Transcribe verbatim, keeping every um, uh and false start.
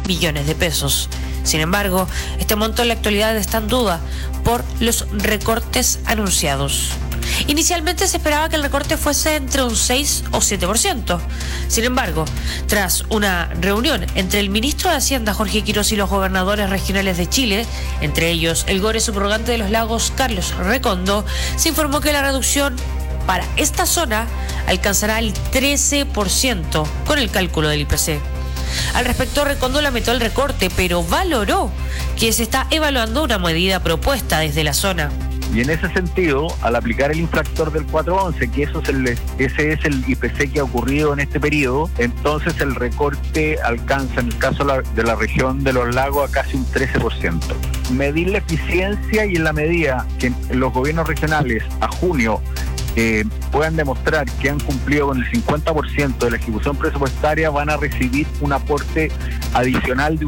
millones de pesos. Sin embargo, este monto en la actualidad está en duda por los recortes anunciados. Inicialmente se esperaba que el recorte fuese entre un seis o siete por ciento. Sin embargo, tras una reunión entre el ministro de Hacienda, Jorge Quiroz, y los gobernadores regionales de Chile, entre ellos el gore subrogante de los lagos, Carlos Recondo, se informó que la reducción para esta zona alcanzará el trece por ciento con el cálculo del I P C. Al respecto, Recondo lamentó el recorte, pero valoró que se está evaluando una medida propuesta desde la zona. Y en ese sentido, al aplicar el infractor del cuatro once, que eso es el, ese es el I P C que ha ocurrido en este periodo, entonces el recorte alcanza, en el caso de la, de la región de los lagos, a casi un trece por ciento. Medir la eficiencia, y en la medida que los gobiernos regionales a junio eh, puedan demostrar que han cumplido con el cincuenta por ciento de la ejecución presupuestaria, van a recibir un aporte adicional de